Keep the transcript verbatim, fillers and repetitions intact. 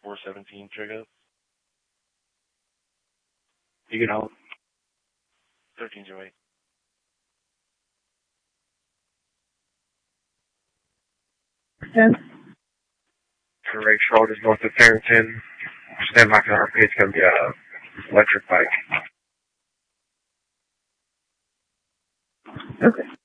four seventeen trigger. You can hold. thirteen oh eight. ten. Ray Shoulders north of Farrington. Stand by for the R P. It's going to be a electric bike. Okay.